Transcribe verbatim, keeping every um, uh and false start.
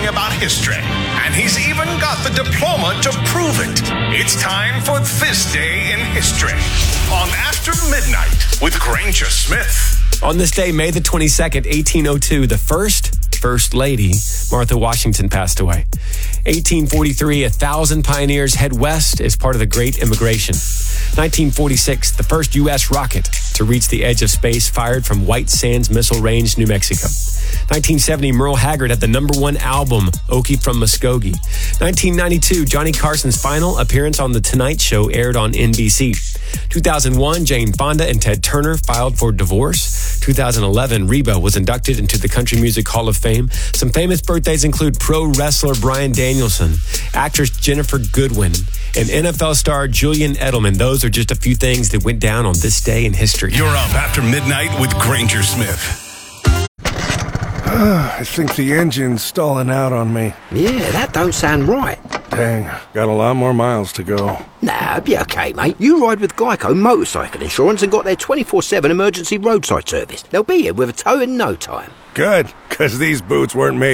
talking about history, and he's even got the diploma to prove it. It's time for This Day in History on After Midnight with Granger Smith. On this day, May the twenty-second, eighteen oh two, the first First Lady, Martha Washington, passed away. eighteen forty-three, a thousand pioneers head west as part of the Great Immigration. nineteen forty-six, the first U S rocket to reach the edge of space fired from White Sands Missile Range, New Mexico. nineteen seventy, Merle Haggard had the number one album, Okie from Muskogee. nineteen ninety-two, Johnny Carson's final appearance on The Tonight Show aired on N B C. two thousand one, Jane Fonda and Ted Turner filed for divorce. two thousand eleven, Reba was inducted into the Country Music Hall of Fame. Some famous birthdays include pro wrestler Bryan Danielson, actress Jennifer Goodwin, and N F L star Julian Edelman. Those are just a few things that went down on this day in history. You're up After Midnight with Granger Smith. I think the engine's stalling out on me. Yeah, that don't sound right. Dang, got a lot more miles to go. Nah, be okay, mate. You ride with Geico Motorcycle Insurance and got their twenty-four seven emergency roadside service. They'll be here with a tow in no time. Good, because these boots weren't made